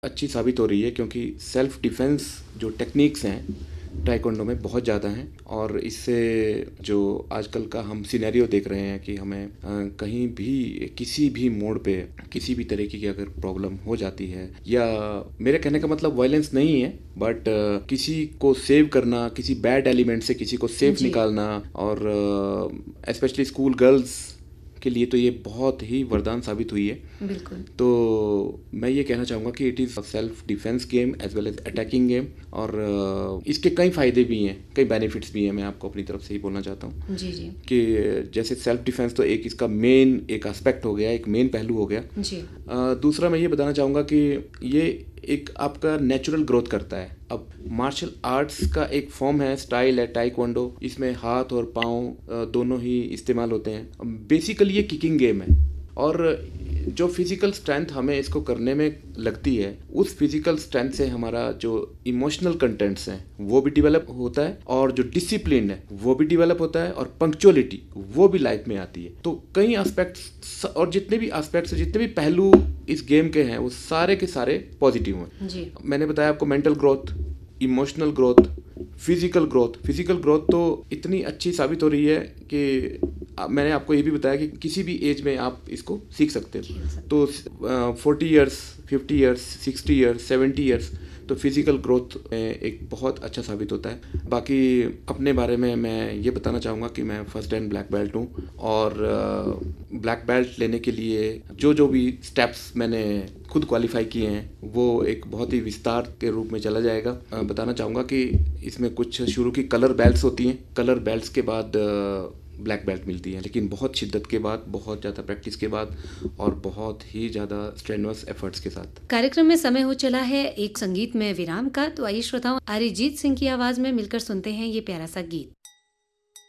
अच्छी साबित हो रही है क्योंकि सेल्फ डिफेंस जो टेक्निक्स हैं ताइक्वांडो में बहुत ज़्यादा हैं और इससे जो आजकल का हम सिनेरियो देख रहे हैं कि हमें कहीं भी किसी भी मोड़ पे किसी भी तरीके की अगर प्रॉब्लम हो जाती है या मेरे कहने का मतलब वायलेंस नहीं है बट किसी को सेव करना, किसी बैड एलिमेंट से किसी को सेफ जी, निकालना और स्पेशली स्कूल गर्ल्स के लिए तो ये बहुत ही वरदान साबित हुई है। बिल्कुल। तो मैं ये कहना चाहूँगा कि it is self defence game as well as attacking game और इसके कई फ़ायदे भी हैं, कई बेनिफिट्स भी हैं। मैं आपको अपनी तरफ से ही बोलना चाहता हूँ जी, जी। कि जैसे सेल्फ डिफेंस तो एक इसका मेन एक एस्पेक्ट हो गया, एक मेन पहलू हो गया। जी, दूसरा मैं ये बताना चाहूँगा कि ये एक आपका नेचुरल ग्रोथ करता है। अब मार्शल आर्ट्स का एक फॉर्म है, स्टाइल है ताइक्वांडो, इसमें हाथ और पाँव दोनों ही इस्तेमाल होते हैं। बेसिकली ये किकिंग गेम है और जो फिजिकल स्ट्रेंथ हमें इसको करने में लगती है उस फिजिकल स्ट्रेंथ से हमारा जो इमोशनल कंटेंट्स हैं वो भी डेवलप होता है और जो डिसिप्लिन है वो भी डेवलप होता है और पंक्चुअलिटी वो भी लाइफ में आती है। तो कई एस्पेक्ट्स और जितने भी एस्पेक्ट्स जितने भी पहलू इस गेम के हैं वो सारे के सारे पॉजिटिव हैं। जी, मैंने बताया आपको mental growth, emotional growth, physical growth तो इतनी अच्छी साबित हो रही है कि मैंने आपको ये भी बताया कि किसी भी एज में आप इसको सीख सकते हो। खेल सकते तो 40 ईयर्स, 50 ईयर्स, 60 ईयर्स, 70 ईयर्स तो फिजिकल ग्रोथ में एक बहुत अच्छा साबित होता है। बाकी अपने बारे में मैं ये बताना चाहूँगा कि मैं फर्स्ट एंड ब्लैक बेल्ट हूँ और ब्लैक बेल्ट लेने के लिए जो जो भी स्टेप्स मैंने खुद क्वालिफाई किए हैं वो एक बहुत ही विस्तार के रूप में चला जाएगा। बताना चाहूँगा कि इसमें कुछ शुरू की कलर बेल्ट्स होती हैं, कलर बेल्ट्स के बाद ब्लैक बेल्ट मिलती है, लेकिन बहुत शिद्दत के बाद, बहुत ज़्यादा प्रैक्टिस के बाद और बहुत ही ज़्यादा स्ट्रेनुअस एफर्ट्स के साथ। कार्यक्रम में समय हो चला है एक संगीत में विराम का, तो आइए श्रोताओं अरिजीत सिंह की आवाज में मिलकर सुनते हैं ये प्यारा सा गीत।